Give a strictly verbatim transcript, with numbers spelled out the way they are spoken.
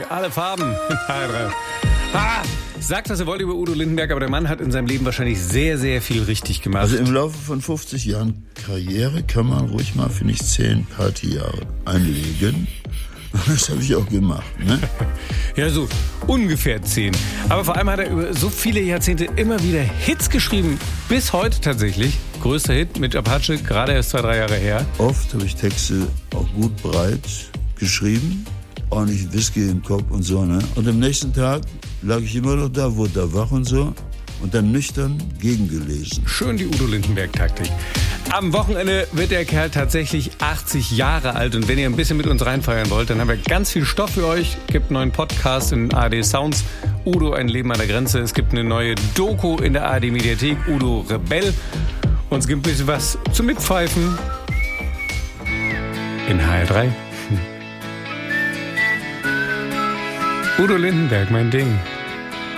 alle Farben. ah, sagt, was ihr wollt über Udo Lindenberg, aber der Mann hat in seinem Leben wahrscheinlich sehr, sehr viel richtig gemacht. Also im Laufe von fünfzig Jahren Karriere kann man ruhig mal, finde ich, zehn Partyjahre einlegen. Das habe ich auch gemacht, ne? Ja, so ungefähr zehn. Aber vor allem hat er über so viele Jahrzehnte immer wieder Hits geschrieben. Bis heute tatsächlich. Größter Hit mit Apache, gerade erst zwei, drei Jahre her. Oft habe ich Texte auch gut breit geschrieben. Ordentlich Whisky im Kopf und so, ne? Und am nächsten Tag lag ich immer noch da, wurde da wach und so. Und dann nüchtern gegengelesen. Schön die Udo Lindenberg-Taktik. Am Wochenende wird der Kerl tatsächlich achtzig Jahre alt. Und wenn ihr ein bisschen mit uns reinfeiern wollt, dann haben wir ganz viel Stoff für euch. Es gibt einen neuen Podcast in A R D Sounds. Udo, ein Leben an der Grenze. Es gibt eine neue Doku in der A R D Mediathek. Udo Rebell. Und es gibt ein bisschen was zum Mitpfeifen. In H R drei. Hm. Udo Lindenberg, mein Ding.